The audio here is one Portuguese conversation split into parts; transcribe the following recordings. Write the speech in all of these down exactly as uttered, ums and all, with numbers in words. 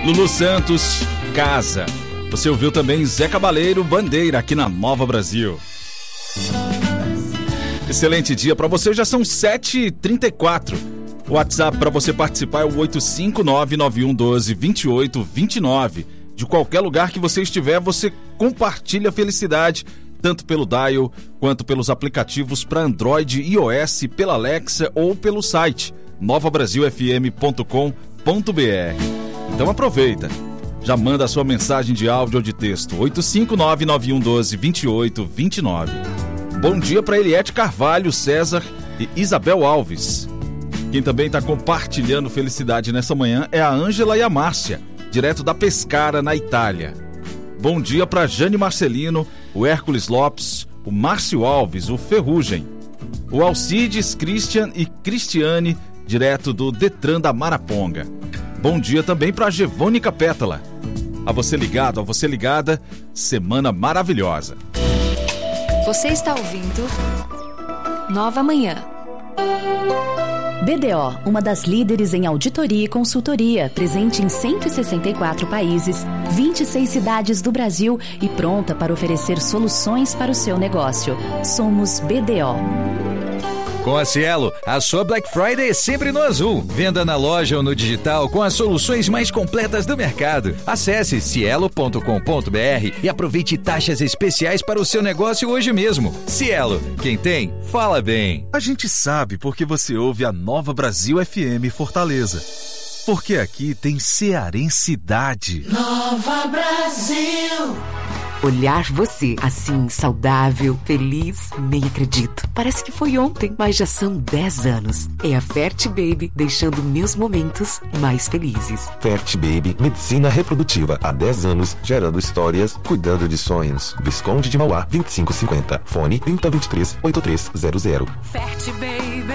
Lulu Santos, Casa. Você ouviu também Zé Cabaleiro, Bandeira, aqui na Nova Brasil. Excelente dia para você, já são sete e trinta e quatro. O WhatsApp para você participar é o oito cinco nove nove um um dois, dois oito dois nove. De qualquer lugar que você estiver, você compartilha a felicidade, tanto pelo Dial quanto pelos aplicativos para Android e iOS, pela Alexa ou pelo site nova brasil f m ponto com ponto b r. Então aproveita, já manda a sua mensagem de áudio ou de texto, oito cinco nove nove um um dois, dois oito dois nove. Bom dia para Eliette Carvalho, César e Isabel Alves. Quem também está compartilhando felicidade nessa manhã é a Ângela e a Márcia, direto da Pescara, na Itália. Bom dia para Jane Marcelino, o Hércules Lopes, o Márcio Alves, o Ferrugem, o Alcides, Christian e Cristiane, direto do Detran da Maraponga. Bom dia também para Gevônica Pétala. A você ligado, a você ligada, semana maravilhosa. Você está ouvindo Nova Manhã. B D O, uma das líderes em auditoria e consultoria, presente em cento e sessenta e quatro países, vinte e seis cidades do Brasil e pronta para oferecer soluções para o seu negócio. Somos B D O. Com a Cielo, a sua Black Friday é sempre no azul. Venda na loja ou no digital com as soluções mais completas do mercado. Acesse cielo ponto com ponto b r e aproveite taxas especiais para o seu negócio hoje mesmo. Cielo, quem tem, fala bem. A gente sabe porque você ouve a Nova Brasil F M Fortaleza. Porque aqui tem cearensidade. Nova Brasil. Olhar você assim, saudável, feliz, nem acredito. Parece que foi ontem, mas já são dez anos. É a Fert Baby deixando meus momentos mais felizes. Fert Baby, medicina reprodutiva. Há dez anos, gerando histórias, cuidando de sonhos. Visconde de Mauá, vinte e cinco cinquenta. Fone trinta, vinte e três, oitenta e três zero zero. Fert Baby.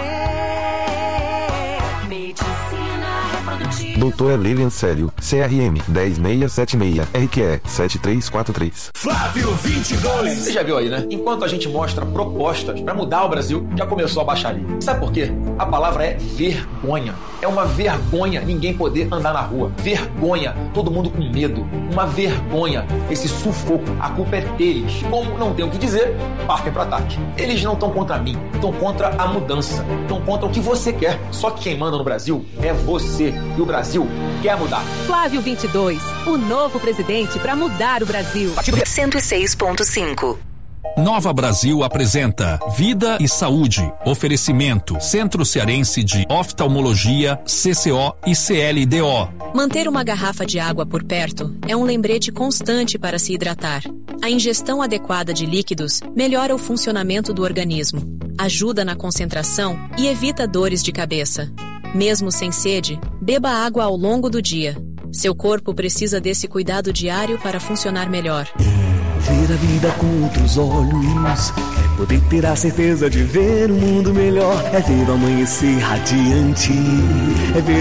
Medicina reprodutiva. Doutora Lilian Célio, C R M dez seis sete seis, R Q E sete três quatro três. Flávio vinte e dois. Você já viu aí, né? Enquanto a gente mostra propostas para mudar o Brasil, já começou a baixaria. Sabe por quê? A palavra é vergonha. É uma vergonha ninguém poder andar na rua. Vergonha. Todo mundo com medo. Uma vergonha. Esse sufoco. A culpa é deles. Como não tem o que dizer, partem para ataque. Eles não estão contra mim. Estão contra a mudança. Estão contra o que você quer. Só que quem manda no Brasil é você. E o Brasil quer mudar. Flávio vinte e dois. O novo presidente para mudar o Brasil. cento e seis ponto cinco. Nova Brasil apresenta Vida e Saúde. Oferecimento Centro Cearense de Oftalmologia, C C O e C L D O. Manter uma garrafa de água por perto é um lembrete constante para se hidratar. A ingestão adequada de líquidos melhora o funcionamento do organismo, ajuda na concentração e evita dores de cabeça. Mesmo sem sede, beba água ao longo do dia. Seu corpo precisa desse cuidado diário para funcionar melhor. Ver a vida com outros olhos é poder ter a certeza de ver um mundo melhor. É ver o amanhecer radiante, é ver